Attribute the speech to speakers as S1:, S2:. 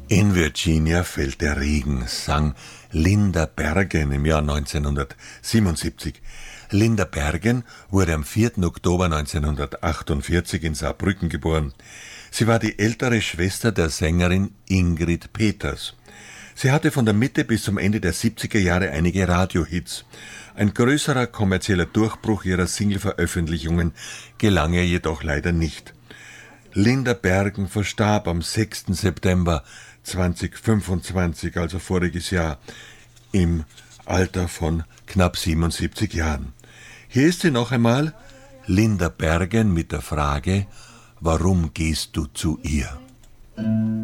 S1: In Virginia fällt der Regen, sang Linda Bergen im Jahr 1977. Linda Bergen wurde am 4. Oktober 1948 in Saarbrücken geboren. Sie war die ältere Schwester der Sängerin Ingrid Peters. Sie hatte von der Mitte bis zum Ende der 70er Jahre einige Radiohits. Ein größerer kommerzieller Durchbruch ihrer Single-Veröffentlichungen gelang ihr jedoch leider nicht. Linda Bergen verstarb am 6. September 2025, also voriges Jahr, im Alter von knapp 77 Jahren. Hier ist sie noch einmal, Linda Bergen mit der Frage: Warum gehst du zu ihr?